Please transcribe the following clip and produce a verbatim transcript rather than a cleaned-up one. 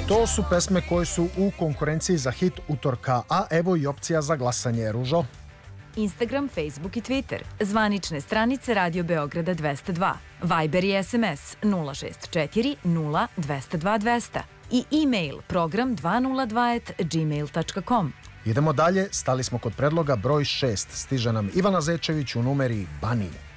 To su pesme koje su u konkurenciji za hit utorka, a evo i opcija za glasanje. Ružo? Instagram, Facebook i Twitter, zvanične stranice Radio Beograda dvesta dva, Viber i S M S nula šest četiri nula dvesta dva dvesta i e-mail program dvesta dva at gmail tačka com. Idemo dalje, stali smo kod predloga broj šest. Stiže nam Ivana Zečević u numeri Bani.